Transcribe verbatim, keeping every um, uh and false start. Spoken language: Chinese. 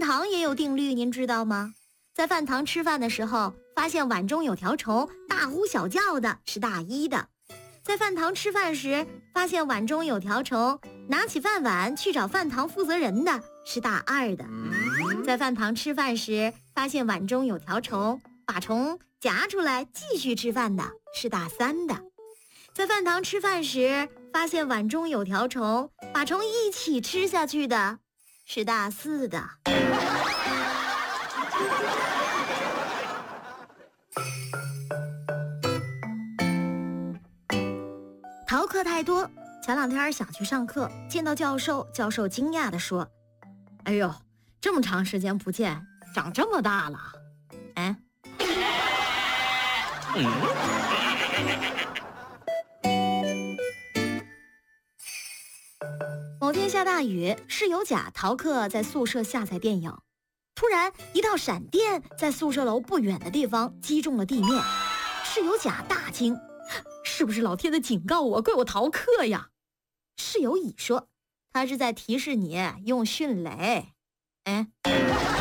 堂也有定律，您知道吗？在饭堂吃饭的时候，发现碗中有条虫，大呼小叫的是大一的；在饭堂吃饭时，发现碗中有条虫，拿起饭碗去找饭堂负责人的是大二的；在饭堂吃饭时，发现碗中有条虫，把虫夹出来继续吃饭的是大三的；在饭堂吃饭时，发现碗中有条虫，把虫一起吃下去的是大四的。逃课太多，前两天想去上课，见到教授，教授惊讶地说：“哎呦，这么长时间不见，长这么大了。”哎，某天下大雨，室友甲逃课在宿舍下载电影，突然一道闪电在宿舍楼不远的地方击中了地面，室友甲大惊。是不是老天的警告我，怪我逃课呀？室友乙说，他是在提示你用迅雷。哎。